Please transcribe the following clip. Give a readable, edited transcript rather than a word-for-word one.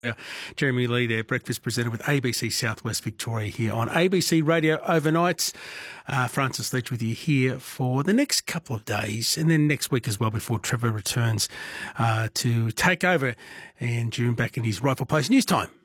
Jeremy Lee there, breakfast presenter with ABC Southwest Victoria here on ABC Radio Overnights. Francis Leach with you here for the next couple of days and then next week as well before Trevor returns to take over and June back in his rightful place. News time.